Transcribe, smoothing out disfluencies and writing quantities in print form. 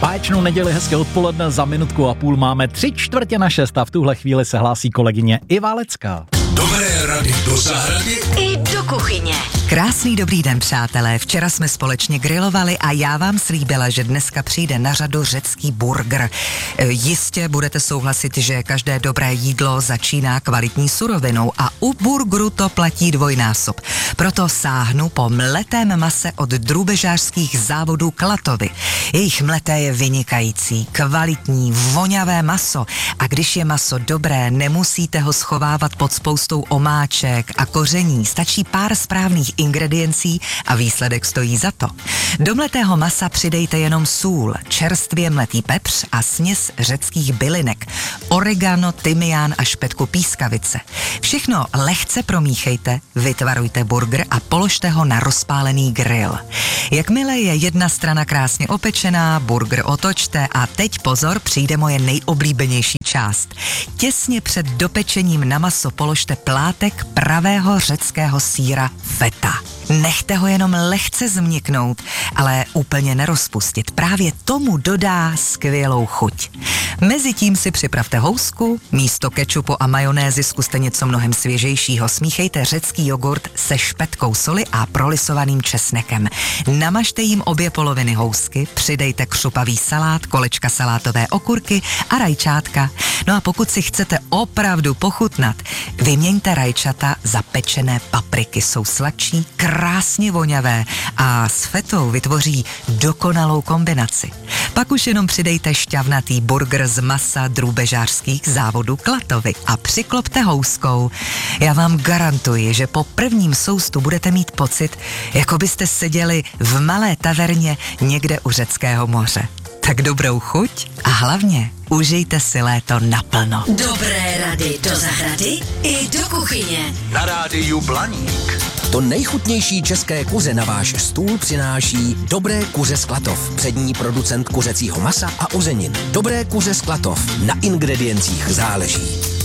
Báječnou neděli, hezké odpoledne, za minutku a půl máme 5:45 a v tuhle chvíli se hlásí kolegyně Iva Lecká. Dobré rady do zahrady i do kuchyně. Krásný dobrý den, přátelé. Včera jsme společně grilovali a já vám slíbila, že dneska přijde na řadu řecký burger. Jistě budete souhlasit, že každé dobré jídlo začíná kvalitní surovinou a u burgeru to platí dvojnásob. Proto sáhnu po mletém mase od drůbežářských závodů Klatovy. Jejich mleté je vynikající, kvalitní, voňavé maso a když je maso dobré, nemusíte ho schovávat pod spoustou omáček a koření. Stačí pár správných ingrediencí a výsledek stojí za to. Do mletého masa přidejte jenom sůl, čerstvě mletý pepř a směs řeckých bylinek, oregano, tymián a špetku pískavice. Všechno lehce promíchejte, vytvarujte burger a položte ho na rozpálený grill. Jakmile je jedna strana krásně opečená, burger otočte a teď pozor, přijde moje nejoblíbenější část. Těsně před dopečením na maso položte plátek pravého řeckého sýra feta. Nechte ho jenom lehce změknout, ale úplně nerozpustit. Právě tomu dodá skvělou chuť. Mezitím si připravte housku, místo kečupu a majonézy zkuste něco mnohem svěžejšího. Smíchejte řecký jogurt se špetkou soli a prolisovaným česnekem. Namažte jim obě poloviny housky, přidejte křupavý salát, kolečka salátové okurky a rajčátka. No a pokud si chcete opravdu pochutnat, vyměňte rajčata za pečené papriky. Jsou sladší, krásně voňavé a s fetou vytvoří dokonalou kombinaci. Pak už jenom přidejte šťavnatý burger z masa drůbežářských závodů Klatovy a přiklopte houskou. Já vám garantuji, že po prvním soustu budete mít pocit, jako byste seděli v malé taverně někde u řeckého moře. Tak dobrou chuť a hlavně užijte si léto naplno. Dobré rady do zahrady i do kuchyně. na rádiu Blaník. To nejchutnější české kuře na váš stůl přináší Dobré kuře z Klatov, přední producent kuřecího masa a uzenin. Dobré kuře z Klatov, na ingrediencích záleží.